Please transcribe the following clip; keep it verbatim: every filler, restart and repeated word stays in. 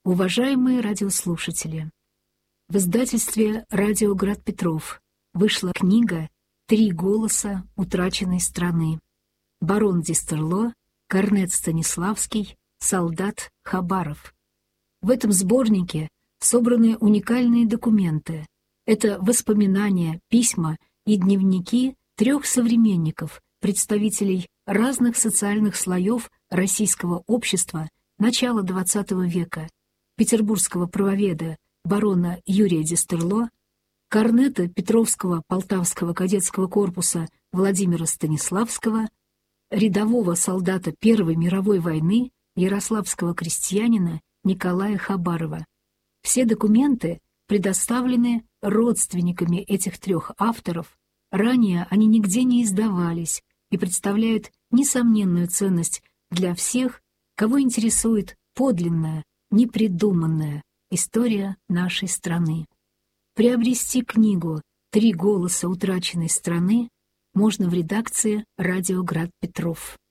Уважаемые радиослушатели, в издательстве «Радио Град Петров» вышла книга «Три голоса утраченной страны». Барон Дистерло, корнет Станиславский, солдат Хабаров. В этом сборнике собраны уникальные документы. Это воспоминания, письма и дневники трех современников, представителей разных социальных слоев российского общества начала двадцатого века, петербургского правоведа барона Юрия Дистерло, корнета Петровского Полтавского кадетского корпуса Владимира Станиславского, рядового солдата Первой мировой войны ярославского крестьянина Николая Хабарова. Все документы предоставлены родственниками этих трех авторов, ранее они нигде не издавались и представляют несомненную ценность для всех, кого интересует подлинная, непридуманная история нашей страны. Приобрести книгу «Три голоса утраченной страны» можно в редакции «Радио Град Петров».